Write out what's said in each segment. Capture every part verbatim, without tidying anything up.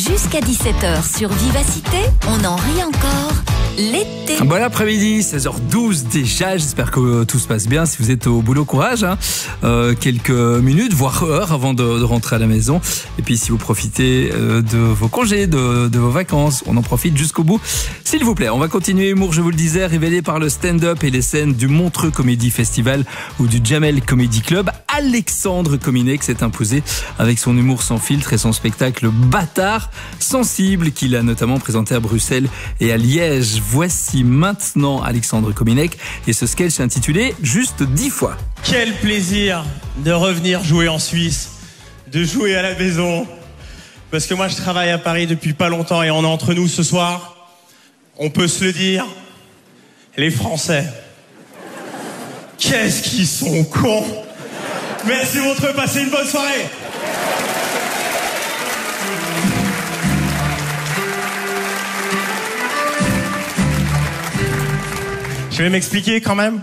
Jusqu'à dix-sept heures sur Vivacité, on en rit encore. L'été. Bon après-midi, seize heures douze déjà, j'espère que tout se passe bien. Si vous êtes au boulot, courage, hein. euh, quelques minutes, voire heures avant de, de rentrer à la maison. Et puis si vous profitez euh, de vos congés, de, de vos vacances, on en profite jusqu'au bout, s'il vous plaît. On va continuer humour, je vous le disais, révélé par le stand-up et les scènes du Montreux Comedy Festival ou du Jamel Comedy Club. Alexandre Kominek s'est imposé avec son humour sans filtre et son spectacle Bâtard sensible qu'il a notamment présenté à Bruxelles et à Liège. Voici maintenant Alexandre Kominek et ce sketch intitulé Juste dix fois. Quel plaisir de revenir jouer en Suisse, de jouer à la maison. Parce que moi je travaille à Paris depuis pas longtemps et on est entre nous ce soir. On peut se le dire, les Français. Qu'est-ce qu'ils sont cons. Merci votre passez une bonne soirée. Je vais m'expliquer quand même.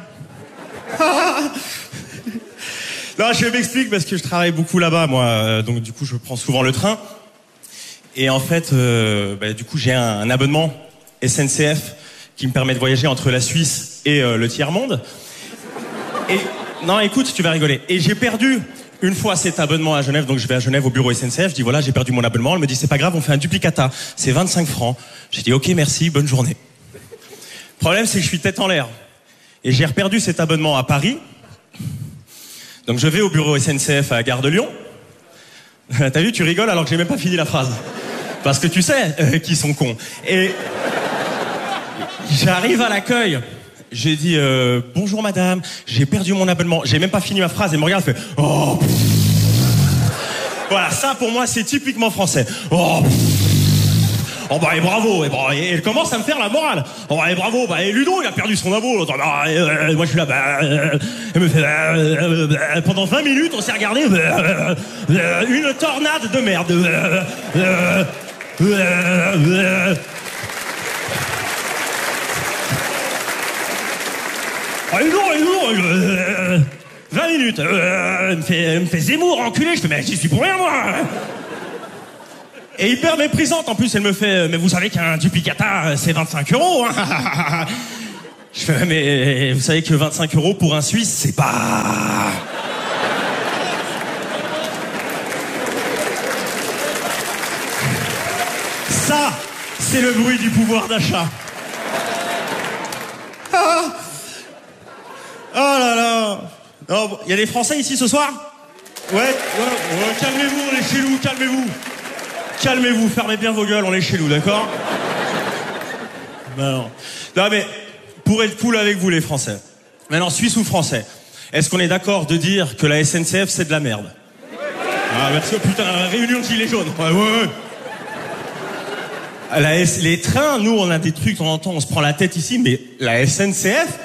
Non, je vais m'expliquer parce que je travaille beaucoup là-bas, moi. Donc du coup, je prends souvent le train. Et en fait, euh, bah, du coup, j'ai un, un abonnement S N C F qui me permet de voyager entre la Suisse et euh, le tiers-monde. Et non, écoute, tu vas rigoler. Et j'ai perdu une fois cet abonnement à Genève. Donc je vais à Genève au bureau S N C F. Je dis voilà, j'ai perdu mon abonnement. Elle me dit c'est pas grave, on fait un duplicata. C'est vingt-cinq francs. J'ai dit ok, merci, bonne journée. Le problème, c'est que je suis tête en l'air. Et j'ai reperdu cet abonnement à Paris. Donc je vais au bureau S N C F à Gare de Lyon. T'as vu, tu rigoles alors que j'ai même pas fini la phrase. Parce que tu sais euh, qu'ils sont cons. Et j'arrive à l'accueil. J'ai dit euh, bonjour madame, j'ai perdu mon abonnement. J'ai même pas fini ma phrase. Elle me regarde, elle fait oh. Pff. Voilà, ça pour moi c'est typiquement français. Oh. Pff. Oh bah et bravo, et, bah, et elle commence à me faire la morale. Oh bah et bravo, bah et Ludo il a perdu son abo. Bah, euh, moi je suis là, bah, euh, elle me fait euh, euh, pendant vingt minutes on s'est regardé euh, euh, une tornade de merde. Euh, euh, euh, euh. Oh Ludo, Ludo, euh, vingt minutes. Euh, elle me fait, elle me fait Zemmour enculé. Je fais mais j'y suis pour rien moi. Et hyper méprisante, en plus, elle me fait « Mais vous savez qu'un duplicata, c'est vingt-cinq euros, hein ?» Je fais « Mais vous savez que vingt-cinq euros pour un Suisse, c'est pas... » Ça, c'est le bruit du pouvoir d'achat. Ah. Oh là là. Oh, y a des Français ici ce soir? Ouais, ouais, ouais, calmez-vous, on est chez nous, calmez-vous. Calmez-vous, fermez bien vos gueules, on est chez nous, d'accord? Non. Non mais, pour être cool avec vous les Français, maintenant Suisse ou Français, est-ce qu'on est d'accord de dire que la S N C F c'est de la merde? Ah merci, oh, putain, la réunion de gilets jaunes. Ouais, ouais, ouais. La S... Les trains, nous on a des trucs, de temps en temps on se prend la tête ici, mais la S N C F...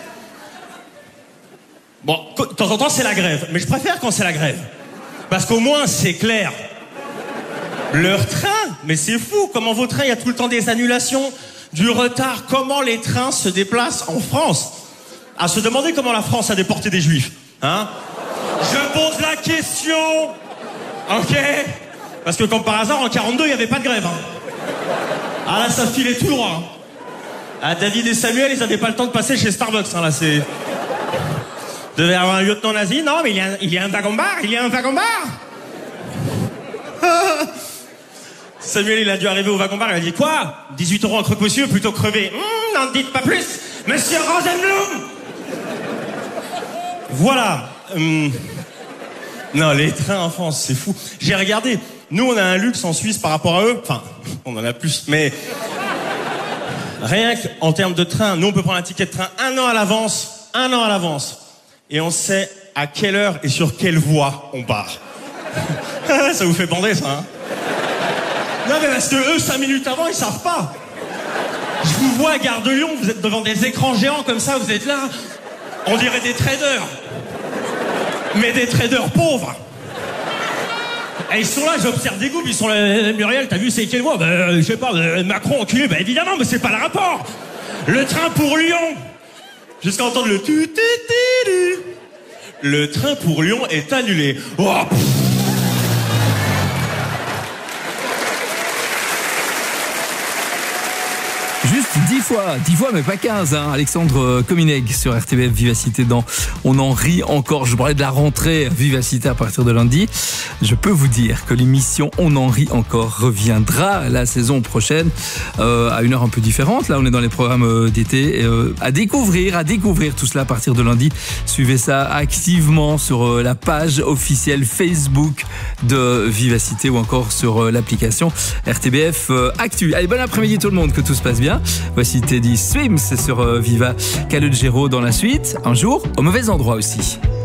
Bon, de temps en temps c'est la grève, mais je préfère quand c'est la grève. Parce qu'au moins c'est clair. Leur train, mais c'est fou, comment vos trains, il y a tout le temps des annulations, du retard, comment les trains se déplacent en France? À se demander comment la France a déporté des juifs, hein? Je pose la question, ok? Parce que comme par hasard, en quarante-deux, il n'y avait pas de grève, hein? Ah là, ça filait tout droit, hein? Ah, David et Samuel, ils n'avaient pas le temps de passer chez Starbucks, hein, là, c'est... Devait avoir un lieutenant nazi, non, mais il y a, il y a un wagon-bar, il y a un wagon-bar. Samuel, il a dû arriver au wagon-bar, il a dit quoi? dix-huit euros en croque-monsieur, plutôt crevé. Mmh, n'en dites pas plus, monsieur Rosenblum. Voilà. Hum... Non, les trains en France, c'est fou. J'ai regardé. Nous, on a un luxe en Suisse par rapport à eux. Enfin, on en a plus, mais... Rien qu'en termes de train, nous, on peut prendre un ticket de train un an à l'avance. Un an à l'avance. Et on sait à quelle heure et sur quelle voie on part. Ça vous fait bander, ça, hein? Non mais parce que eux, cinq minutes avant, ils savent pas. Je vous vois à Gare de Lyon, vous êtes devant des écrans géants comme ça, vous êtes là. On dirait des traders. Mais des traders pauvres. Et ils sont là, j'observe des groupes, ils sont là, Muriel, t'as vu c'est quelle voie? Ben, je sais pas, Macron enculé, ben évidemment, mais c'est pas le rapport. Le train pour Lyon. Jusqu'à entendre le tu tu tu tu. Le train pour Lyon est annulé. Oh, Dix fois, dix fois, mais pas quinze. Hein. Alexandre Komineg sur R T B F Vivacité dans On en rit encore. Je parlais de la rentrée Vivacité à partir de lundi. Je peux vous dire que l'émission On en rit encore reviendra la saison prochaine euh, à une heure un peu différente. Là, on est dans les programmes d'été. Euh, à découvrir, à découvrir tout cela à partir de lundi. Suivez ça activement sur euh, la page officielle Facebook de Vivacité ou encore sur euh, l'application R T B F euh, Actu. Allez, bon après-midi tout le monde, que tout se passe bien. Voici Teddy Swims, c'est sur euh, Viva Calogero dans la suite. Un jour, au mauvais endroit aussi.